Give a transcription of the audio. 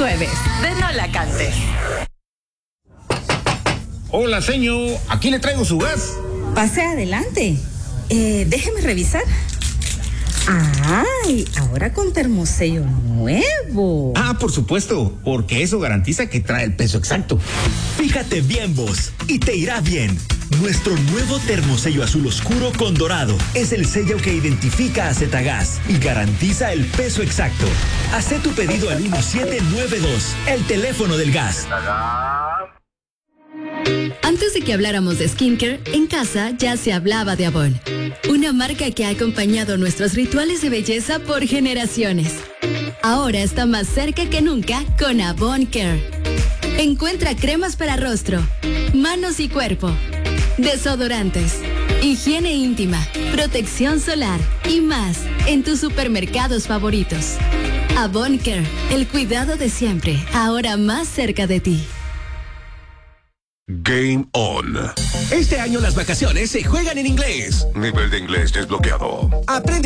jueves de No la Cantes. Hola, señor. Aquí le traigo su gas. Pase adelante. Déjeme revisar. ¡Ay! Ahora con termosello nuevo. Ah, por supuesto, porque eso garantiza que trae el peso exacto. Fíjate bien, vos, y te irá bien. Nuestro nuevo termosello azul oscuro con dorado es el sello que identifica a Zetagas y garantiza el peso exacto. Haz tu pedido al 1792, el teléfono del gas. Antes de que habláramos de skincare, en casa ya se hablaba de Avon, una marca que ha acompañado nuestros rituales de belleza por generaciones. Ahora está más cerca que nunca con Avon Care. Encuentra cremas para rostro, manos y cuerpo, desodorantes, higiene íntima, protección solar y más en tus supermercados favoritos. Avon Care, el cuidado de siempre, ahora más cerca de ti. Game On. Este año las vacaciones se juegan en inglés. Nivel de inglés desbloqueado. Aprende